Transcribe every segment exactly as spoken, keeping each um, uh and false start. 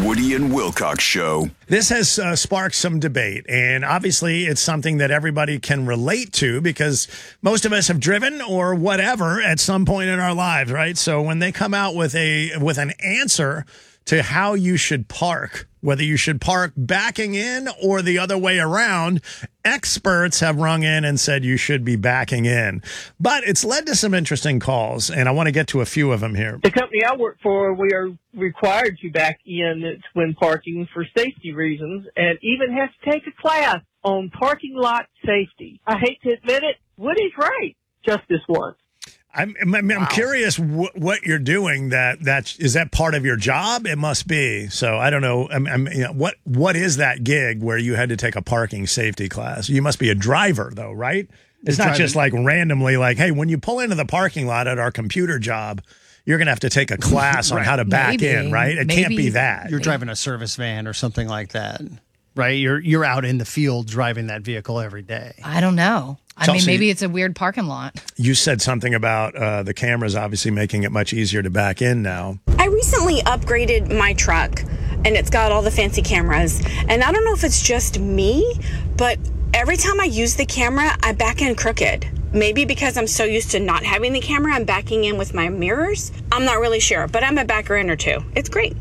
Woody and Wilcox Show. This has uh, sparked some debate, and obviously it's something that everybody can relate to because most of us have driven or whatever at some point in our lives, right? So when they come out with a with an answer to how you should park, whether you should park backing in or the other way around, experts have rung in and said you should be backing in. But it's led to some interesting calls, and I want to get to a few of them here. The company I work for, we are required to back in when parking for safety reasons, and even have to take a class on parking lot safety. I hate to admit it, Woody's right, just this once. I'm, I'm, I'm wow. curious wh- what you're doing. That that is that part of your job? It must be. So I don't know. I'm, I'm, you know, what what is that gig where you had to take a parking safety class? You must be a driver, though, right? It's not just like randomly, like, hey, when you pull into the parking lot at our computer job, you're going to have to take a class right. on how to back Maybe. in, right? It Maybe. can't be that. You're driving a service van or something like that, right? You're you're out in the field driving that vehicle every day. I don't know. I Chelsea, mean, maybe it's a weird parking lot. You said something about uh, the cameras obviously making it much easier to back in now. I recently upgraded my truck, and it's got all the fancy cameras. And I don't know if it's just me, but every time I use the camera, I back in crooked. Maybe because I'm so used to not having the camera, I'm backing in with my mirrors. I'm not really sure, but I'm a backer in or two. It's great.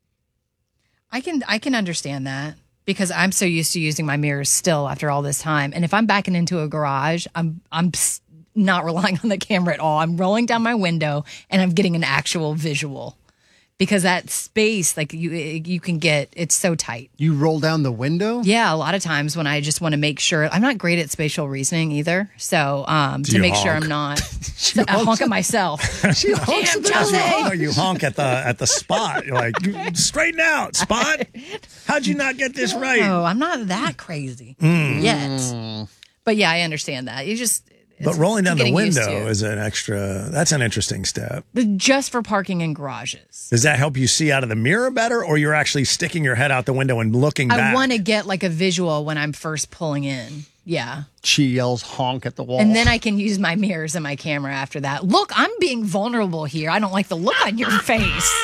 I can I can understand that. Because I'm so used to using my mirrors still after all this time. And if I'm backing into a garage, I'm I'm not relying on the camera at all. I'm rolling down my window and I'm getting an actual visual. Because that space, like you you can get, it's so tight. You roll down the window? Yeah, a lot of times when I just want to make sure, I'm not great at spatial reasoning either. So um, to make honk? sure I'm not, so I honk at myself. She honks at the, you, you honk at the at the spot. You're like, straighten out, spot. How'd you not get this right? No, I'm not that crazy mm. yet. But yeah, I understand that. You just. But rolling down the window is an extra, that's an interesting step. Just for parking in garages. Does that help you see out of the mirror better, or you're actually sticking your head out the window and looking back? I want to get like a visual when I'm first pulling in. Yeah. She yells honk at the wall. And then I can use my mirrors and my camera after that. Look, I'm being vulnerable here. I don't like the look on your face.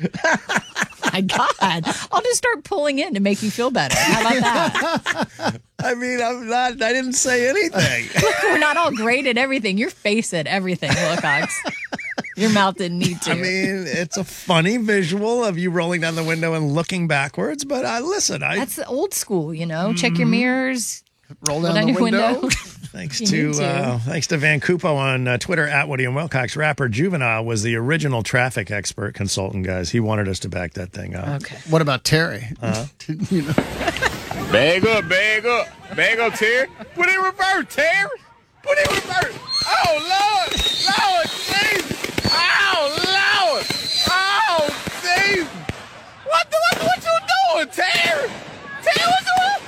My God. I'll just start pulling in to make you feel better. How about that? I mean, I'm not, I didn't say anything. Look, we're not all great at everything. Your face at everything, Wilcox. Your mouth didn't need to. I mean, it's a funny visual of you rolling down the window and looking backwards, but I listen. I, That's the old school, you know? Mm-hmm. Check your mirrors. Roll down, down the window. window. Thanks to, to. Uh, thanks to Van Cupo on uh, Twitter at Woody and Wilcox. Rapper Juvenile was the original traffic expert consultant, guys. He wanted us to back that thing up. Okay. What about Terry? Uh-huh. you know. Bag up, bag up, bag up, Terry. Put it in reverse, Terry. Put it in reverse. Oh Lord, Lord, Jesus. Oh Lord, oh Jesus. What the what, what you doing, Terry? Terry, what you doing?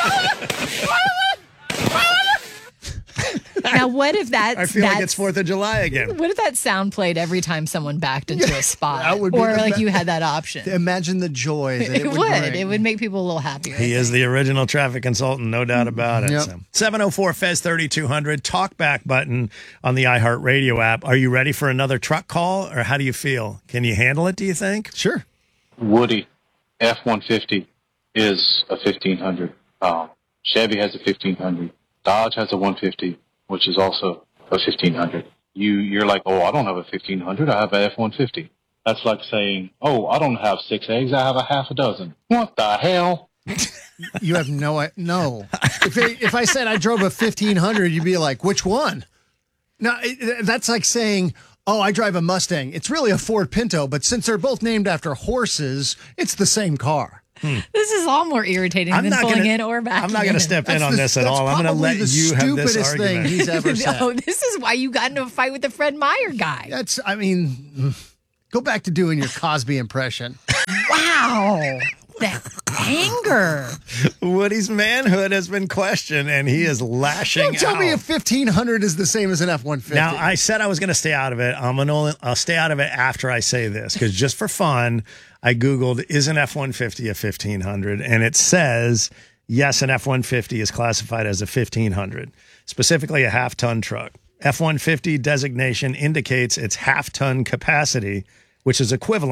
Now, what if that? I feel like it's Fourth of July again. What if that sound played every time someone backed into a spot, that would be or like be- you had that option? Imagine the joy that it, it would. would. Bring. It would make people a little happier. He is the original traffic consultant, no doubt about it. Yep. So. seven oh four Fez thirty-two hundred talkback button on the iHeartRadio app. Are you ready for another truck call, or how do you feel? Can you handle it? Do you think? Sure. Woody, F one fifty is a fifteen hundred. Uh, Chevy has a fifteen hundred. Dodge has a one fifty, which is also a fifteen hundred. You, you're like, oh, I don't have a fifteen hundred. I have a F one fifty. That's like saying, oh, I don't have six eggs. I have a half a dozen. What the hell? You have no, no. If I, if I said I drove a fifteen hundred, you'd be like, which one? No, it, that's like saying, oh, I drive a Mustang. It's really a Ford Pinto, but since they're both named after horses, it's the same car. Hmm. This is all more irritating I'm than not pulling gonna, in or back. I'm not going to step in on the, this at all. I'm going to let you have this argument. Thing he's ever said. No, this is why you got into a fight with the Fred Meyer guy. That's, I mean, go back to doing your Cosby impression. Wow. That anger. Woody's manhood has been questioned, and he is lashing Don't tell out. me a fifteen hundred is the same as an F one fifty. Now, I said I was going to stay out of it. I'm gonna, I'll stay out of it after I say this, because just for fun, I Googled, is an F one fifty a fifteen hundred? And it says, yes, an F one fifty is classified as a fifteen hundred, specifically a half-ton truck. F one fifty designation indicates its half-ton capacity, which is equivalent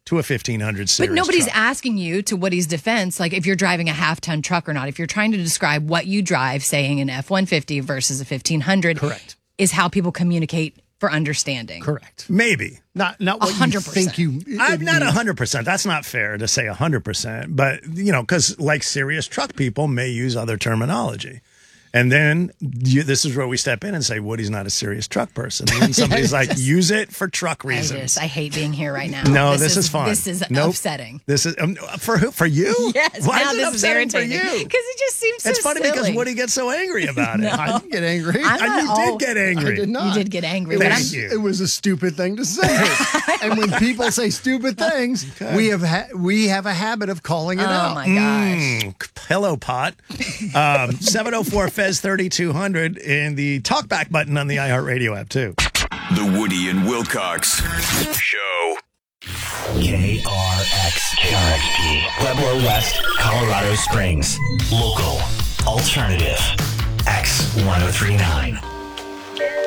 to a fifteen hundred series But nobody's truck. asking you, to Woody's defense, like if you're driving a half-ton truck or not. If you're trying to describe what you drive, saying an F one fifty versus a fifteen hundred, Correct. is how people communicate for understanding. Correct. Maybe. Not not what one hundred you percent. think you. I'm not it- one hundred percent. That's not fair to say one hundred percent. But, you know, because like serious truck people may use other terminology. And then you, this is where we step in and say, Woody's not a serious truck person. And then somebody's like, use it for truck I reasons. just, I hate being here right now. No, this, is, fun. This is Nope. upsetting. This is um, for who? For you? Yes, Why now is it this is upsetting for irritating. you? Because it just seems so It's funny silly. because Woody gets so angry about it. I didn't get angry. I'm And not you all- did get I angry. did not. You did get angry. It but Thank I'm, you. It was a stupid thing to say. And when people say stupid things, we have ha- we have a habit of calling it oh out. my gosh. Mm, pillow pot. Um, seven oh four F E Z thirty-two hundred and the talkback button on the iHeartRadio app, too. The Woody and Wilcox Show. K R X, K R X P, Pueblo West, Colorado Springs. Local, alternative, X ten thirty-nine.